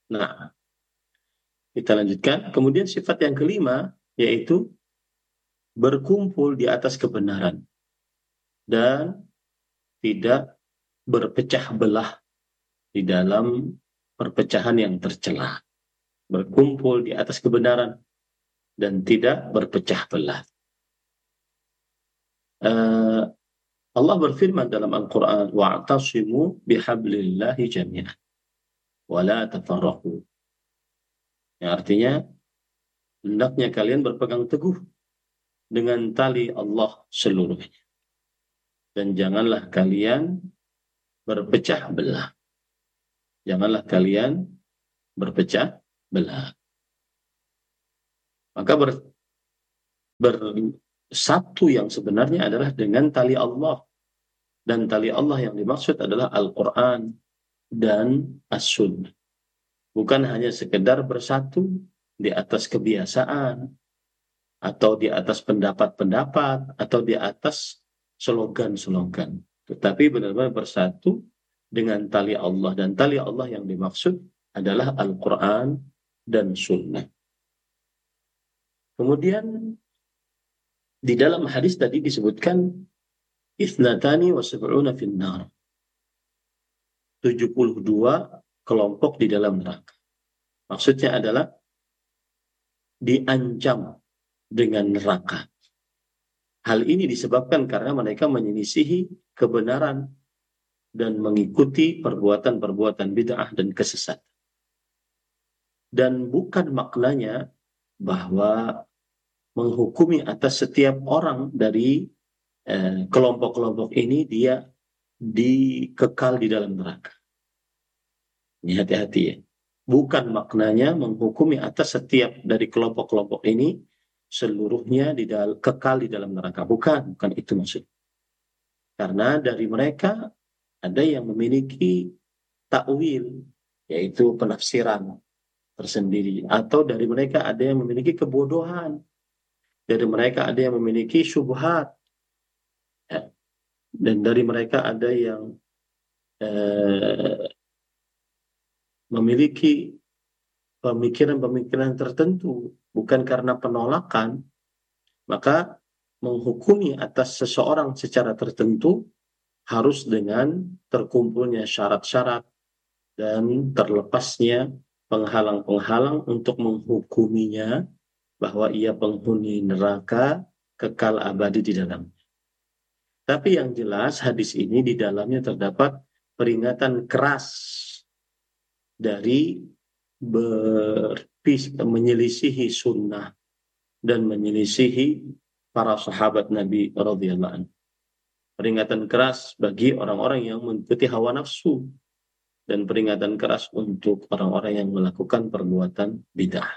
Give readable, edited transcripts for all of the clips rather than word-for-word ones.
Nah, kita lanjutkan. Kemudian sifat yang kelima yaitu berkumpul di atas kebenaran dan tidak berpecah belah di dalam perpecahan yang tercela. Berkumpul di atas kebenaran dan tidak berpecah belah. Allah berfirman dalam Al-Quran, wa'tasimu bihablillahi jami'an wa la tafarraqu. Yang artinya, hendaknya kalian berpegang teguh dengan tali Allah seluruhnya. Dan janganlah kalian berpecah belah. Janganlah kalian berpecah belah. Maka bersatu yang sebenarnya adalah dengan tali Allah. Dan tali Allah yang dimaksud adalah Al-Quran dan As-Sunnah. Bukan hanya sekedar bersatu di atas kebiasaan, atau di atas pendapat-pendapat, atau di atas slogan-slogan. Tetapi benar-benar bersatu dengan tali Allah. Dan tali Allah yang dimaksud adalah Al-Quran dan Sunnah. Kemudian di dalam hadis tadi disebutkan Ithnatani wa sab'una finnar. 72 kelompok di dalam neraka. Maksudnya adalah diancam dengan neraka. Hal ini disebabkan karena mereka menyelisihi kebenaran dan mengikuti perbuatan-perbuatan bid'ah dan kesesatan. Dan bukan maknanya bahwa menghukumi atas setiap orang dari kelompok-kelompok ini dia dikekal di dalam neraka. Ini hati-hati ya. Bukan maknanya menghukumi atas setiap dari kelompok-kelompok ini seluruhnya kekal di dalam neraka. Bukan itu maksud. Karena dari mereka ada yang memiliki takwil, yaitu penafsiran tersendiri. Atau dari mereka ada yang memiliki kebodohan. Dari mereka ada yang memiliki syubhat. Dan dari mereka ada yang memiliki pemikiran-pemikiran tertentu, bukan karena penolakan, maka menghukumi atas seseorang secara tertentu harus dengan terkumpulnya syarat-syarat dan terlepasnya penghalang-penghalang untuk menghukuminya bahwa ia penghuni neraka kekal abadi di dalamnya. Tapi yang jelas hadis ini di dalamnya terdapat peringatan keras dari menyelisihi sunnah dan menyelisihi para sahabat Nabi radhiyallahu anhu. Peringatan keras bagi orang-orang yang mengikuti hawa nafsu dan peringatan keras untuk orang-orang yang melakukan perbuatan bid'ah.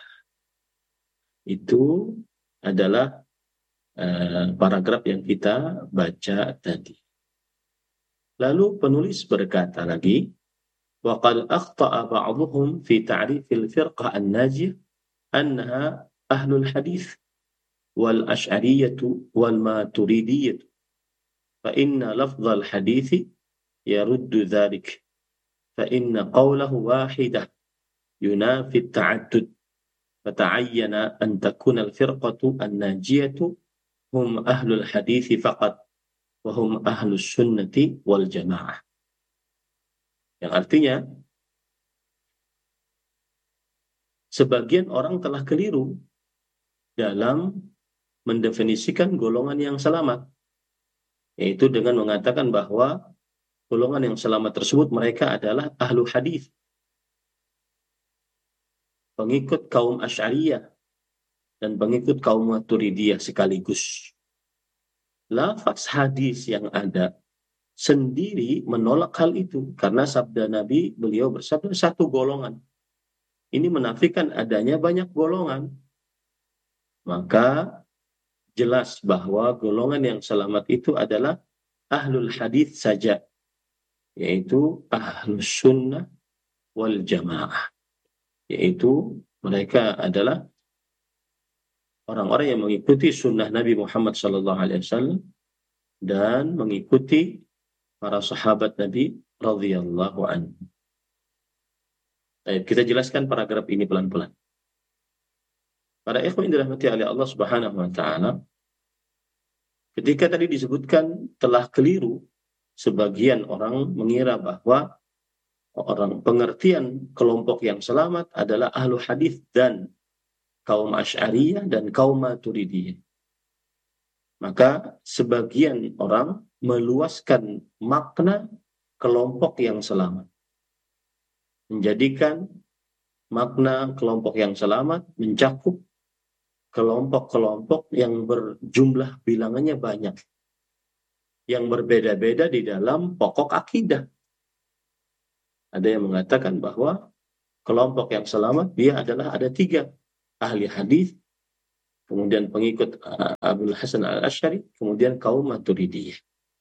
Itu adalah paragraf yang kita baca tadi. Lalu penulis berkata lagi, وَقَدْ أَخْطَأَ بَعْضُهُمْ فِي تَعْرِيفِ الْفِرْقَةِ النَّاجِيَةِ أَنَّهَا أَهْلُ الْحَدِيثِ وَالْأَشْعَرِيَّةُ وَالْمَاتُرِيدِيَّةُ فَإِنَّ لَفْظَ الْحَدِيثِ يَرُدُّ ذَلِكَ فَإِنَّ قَوْلَهُ وَاحِدَةٌ يُنَافِي التَّعَدُّدَ فتعين أن تكون الفرقة الناجية هم أهل الحديث فقط وهم أهل السنة والجماعة. Yang artinya sebagian orang telah keliru dalam mendefinisikan golongan yang selamat, yaitu dengan mengatakan bahwa golongan yang selamat tersebut mereka adalah ahlu hadis, pengikut kaum Asy'ariyah dan pengikut kaum Maturidiyah sekaligus. Lafaz hadis yang ada sendiri menolak hal itu, karena sabda Nabi, beliau bersabda satu golongan. Ini menafikan adanya banyak golongan. Maka jelas bahwa golongan yang selamat itu adalah ahlul hadis saja, yaitu ahlus sunnah wal jamaah, yaitu mereka adalah orang-orang yang mengikuti sunnah Nabi Muhammad SAW dan mengikuti para sahabat Nabi radhiyallahu anhu. Baik, kita jelaskan paragraf ini pelan-pelan. Para ikhwan yang dirahmati oleh Allah Subhanahu wa taala, ketika tadi disebutkan telah keliru sebagian orang mengira bahwa orang pengertian kelompok yang selamat adalah ahlu hadis dan kaum Asy'ariyah dan kaum Maturidiyah. Maka sebagian orang meluaskan makna kelompok yang selamat, menjadikan makna kelompok yang selamat mencakup kelompok-kelompok yang berjumlah bilangannya banyak, yang berbeda-beda di dalam pokok akidah. Ada yang mengatakan bahwa kelompok yang selamat dia adalah ada 3, ahli hadis, kemudian pengikut Abdul Hasan al-Asy'ari, kemudian kaum Maturidiyah.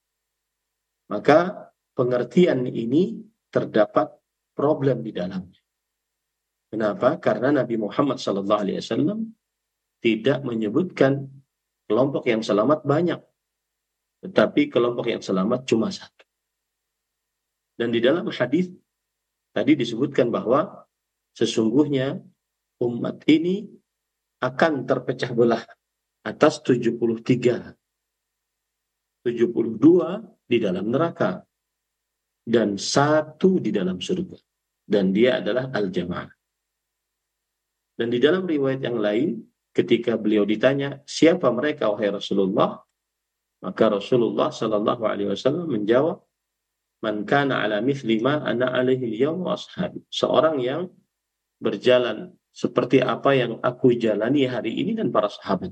Maka pengertian ini terdapat problem di dalamnya. Kenapa? Karena Nabi Muhammad SAW tidak menyebutkan kelompok yang selamat banyak, tetapi kelompok yang selamat cuma 1. Dan di dalam hadis tadi disebutkan bahwa sesungguhnya umat ini akan terpecah belah atas 73, 72 di dalam neraka, dan 1 di dalam surga. Dan dia adalah al-jamaah. Dan di dalam riwayat yang lain, ketika beliau ditanya, siapa mereka wahai Rasulullah? Maka Rasulullah sallallahu alaihi wasallam menjawab, man kana ala mithli ma ana alaihi al-yawm wa ashabi. Seorang yang berjalan seperti apa yang aku jalani hari ini dan para sahabat.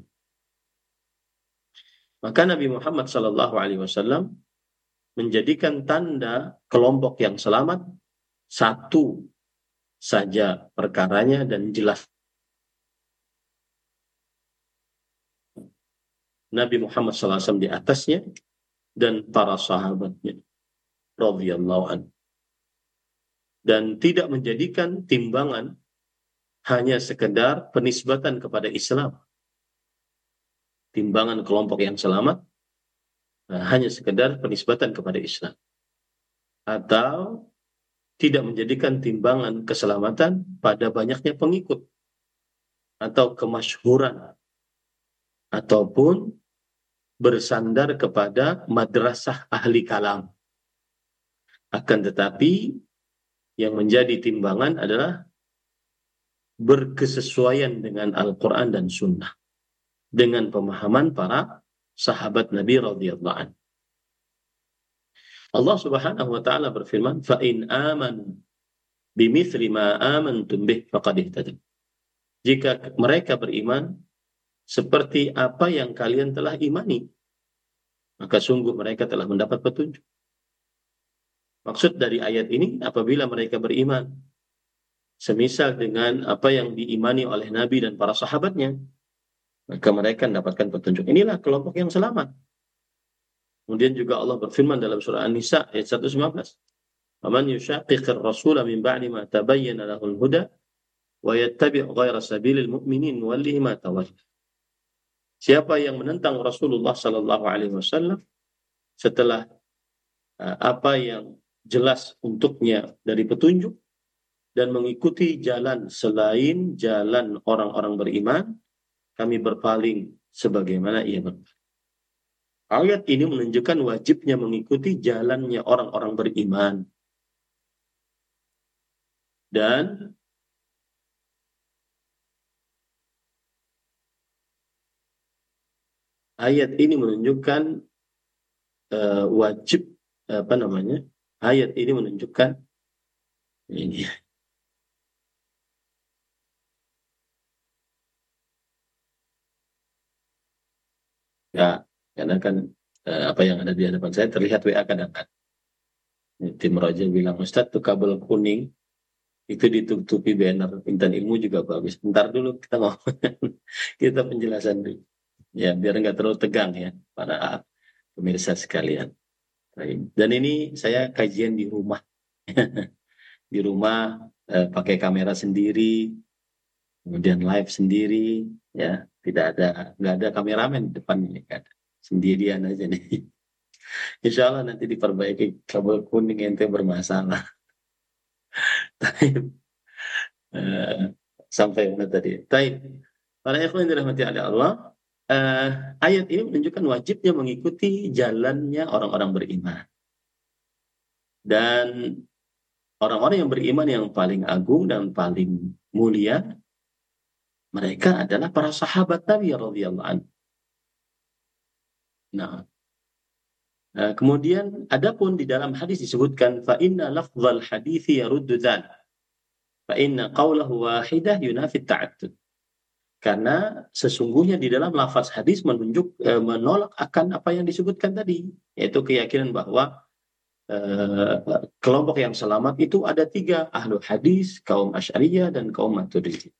Maka Nabi Muhammad sallallahu alaihi wasallam menjadikan tanda kelompok yang selamat 1 saja perkaranya dan jelas. Nabi Muhammad SAW di atasnya dan para sahabatnya radhiyallahu anhu. Dan tidak menjadikan timbangan hanya sekedar penisbatan kepada Islam. Timbangan kelompok yang selamat hanya sekedar penisbatan kepada Islam. Atau tidak menjadikan timbangan keselamatan pada banyaknya pengikut atau kemasyhuran, ataupun bersandar kepada madrasah ahli kalam. Akan tetapi yang menjadi timbangan adalah berkesesuaian dengan Al-Quran dan Sunnah, dengan pemahaman para sahabat Nabi radhiyallahu anhu. Allah Subhanahu wa taala berfirman, "Fa in amanu bimithli ma amantum bih faqad ihtadaw." Jika mereka beriman seperti apa yang kalian telah imani, maka sungguh mereka telah mendapat petunjuk. Maksud dari ayat ini, apabila mereka beriman semisal dengan apa yang diimani oleh Nabi dan para sahabatnya, maka mereka mendapatkan petunjuk. Inilah kelompok yang selamat. Kemudian juga Allah berfirman dalam surah An-Nisa ayat 115, "Faman yushaqiqir rasula min ba'di ma tabayyana lahul huda wa yattabi' ghayra sabilil mu'minin nuwallihi ma tawalla." Siapa yang menentang Rasulullah sallallahu alaihi wasallam setelah apa yang jelas untuknya dari petunjuk dan mengikuti jalan selain jalan orang-orang beriman, kami berpaling sebagaimana ia berpaling. Ayat ini menunjukkan wajibnya mengikuti jalannya orang-orang beriman. Dan ayat ini menunjukkan wajib ayat ini menunjukkan ini ya, karena kan apa yang ada di hadapan saya terlihat WA kadang-kadang. Tim Roja bilang, Ustadz tuh kabel kuning itu ditutupi banner Intan Ilmu juga bagus. Bentar dulu kita ngomong, kita penjelasan dulu. Ya, biar nggak terlalu tegang ya para pemirsa sekalian. Dan ini saya kajian di rumah. Di rumah pakai kamera sendiri, kemudian live sendiri, ya nggak ada kameramen di depan ini, kan sendirian aja nih. Insya Allah nanti diperbaiki, kabel kuning ente bermasalah. Eh, sampai mana tadi? Taib. Para ikhwan yang dirahmati oleh Allah, ayat ini menunjukkan wajibnya mengikuti jalannya orang-orang beriman. Dan orang-orang yang beriman yang paling agung dan paling mulia, mereka adalah para sahabat Nabi radhiyallahu anhu. Nah, kemudian adapun di dalam hadis disebutkan fa inna lafdzal hadithi yaruddu dzal fa inna qawlahu wahidah yunafi ta'addud. Karena sesungguhnya di dalam lafaz hadis menolak akan apa yang disebutkan tadi, yaitu keyakinan bahwa kelompok yang selamat itu ada tiga, ahlu hadis, kaum Asy'ariyah, dan kaum Maturidiyah.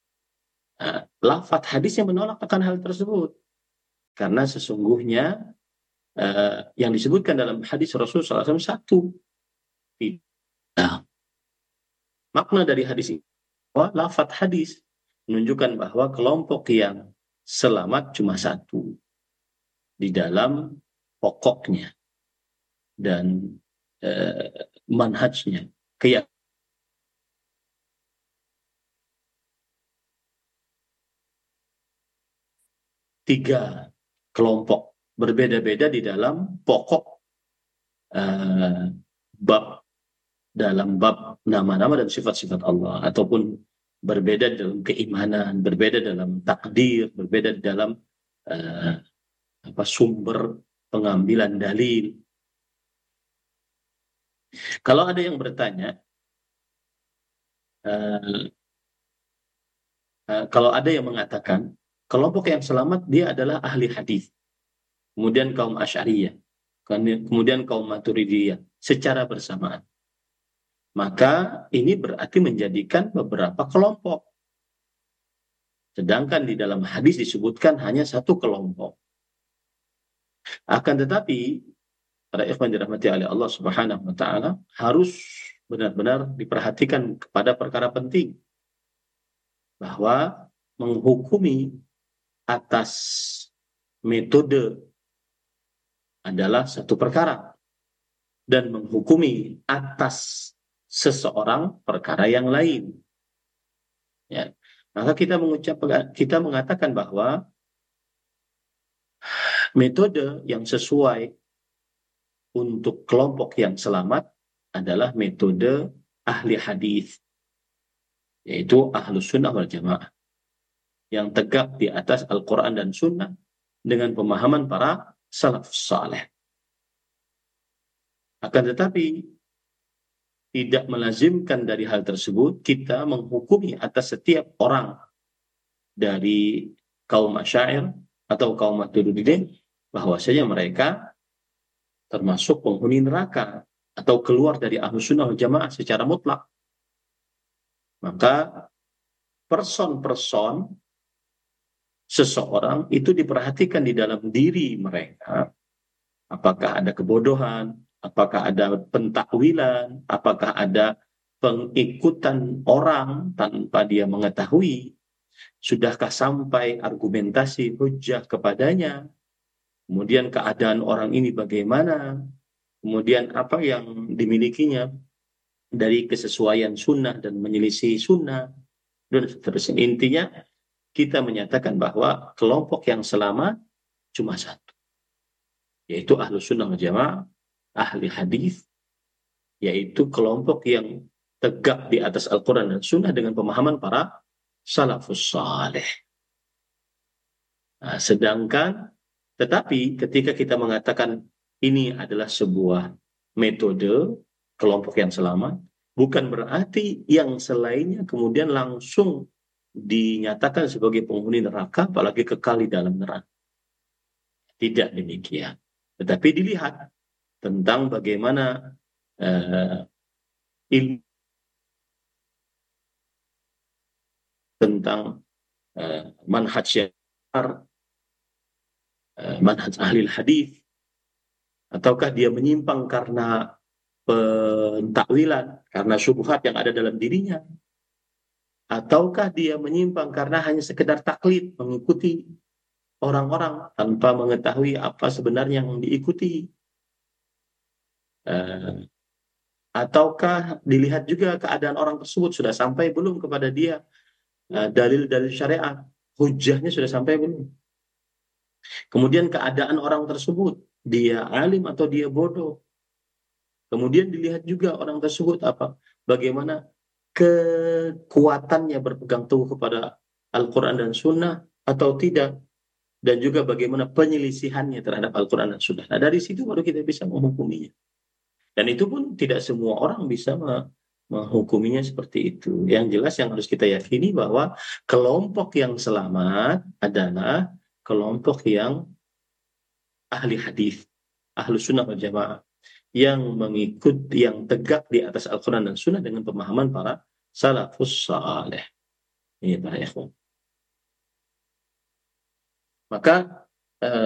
Lafaz hadisnya menolak akan hal tersebut, karena sesungguhnya yang disebutkan dalam hadis Rasulullah SAW satu. Nah, makna dari hadis ini, lafaz hadis menunjukkan bahwa kelompok yang selamat cuma satu di dalam pokoknya dan manhajnya. Tiga kelompok berbeda-beda di dalam pokok bab, dalam bab nama-nama dan sifat-sifat Allah, ataupun berbeda dalam keimanan, berbeda dalam takdir, berbeda dalam sumber pengambilan dalil. Kalau ada yang bertanya, kalau ada yang mengatakan kelompok yang selamat dia adalah ahli hadis, kemudian kaum Asy'ariyah, kemudian kaum Maturidiyah secara bersamaan, maka ini berarti menjadikan beberapa kelompok. Sedangkan di dalam hadis disebutkan hanya satu kelompok. Akan tetapi, para ikhwan dirahmati oleh Allah Subhanahu wa taala, harus benar-benar diperhatikan kepada perkara penting, bahwa menghukumi atas metode adalah satu perkara, dan menghukumi atas seseorang perkara yang lain. Ya. Maka kita mengatakan bahwa metode yang sesuai untuk kelompok yang selamat adalah metode ahli hadis, yaitu ahlus sunnah wal jamaah, yang tegak di atas Al-Quran dan sunnah dengan pemahaman para salaf saleh. Akan tetapi tidak melazimkan dari hal tersebut kita menghukumi atas setiap orang dari kaum Asy'ariyah atau kaum Maturidiyah bahwasanya mereka termasuk penghuni neraka atau keluar dari Ahlus Sunnah wal Jamaah secara mutlak. Maka person-person seseorang itu diperhatikan di dalam diri mereka, apakah ada kebodohan, apakah ada pentakwilan, apakah ada pengikutan orang tanpa dia mengetahui, sudahkah sampai argumentasi hujjah kepadanya, kemudian keadaan orang ini bagaimana, kemudian apa yang dimilikinya dari kesesuaian sunnah dan menyelisih sunnah, dan seterusnya. Intinya kita menyatakan bahwa kelompok yang selamat cuma satu, yaitu Ahlus Sunnah wal Jamaah, ahli hadis, yaitu kelompok yang tegak di atas Al-Quran dan Sunnah dengan pemahaman para salafus saleh. Nah, tetapi ketika kita mengatakan ini adalah sebuah metode kelompok yang selamat, bukan berarti yang selainnya kemudian langsung dinyatakan sebagai penghuni neraka, apalagi kekal di dalam neraka. Tidak demikian. Tetapi dilihat tentang bagaimana ilmu tentang manhaj syar, manhaj ahli hadis, ataukah dia menyimpang karena pentakwilan, karena syubhat yang ada dalam dirinya, ataukah dia menyimpang karena hanya sekedar taklid, mengikuti orang-orang tanpa mengetahui apa sebenarnya yang diikuti. Ataukah dilihat juga keadaan orang tersebut sudah sampai belum kepada dia dalil-dalil syariat, hujahnya sudah sampai belum. Kemudian keadaan orang tersebut, dia alim atau dia bodoh. Kemudian dilihat juga orang tersebut bagaimana kekuatannya berpegang teguh kepada Al-Quran dan Sunnah atau tidak, dan juga bagaimana penyelisihannya terhadap Al-Quran dan Sunnah. Nah, dari situ baru kita bisa menghukuminya. Dan itu pun tidak semua orang bisa menghukuminya seperti itu. Yang jelas yang harus kita yakini bahwa kelompok yang selamat adalah kelompok yang ahli hadis, ahlu sunnah wal jamaah, yang yang tegak di atas Al-Quran dan Sunnah dengan pemahaman para salafus saleh. Ini para ikhwan. Maka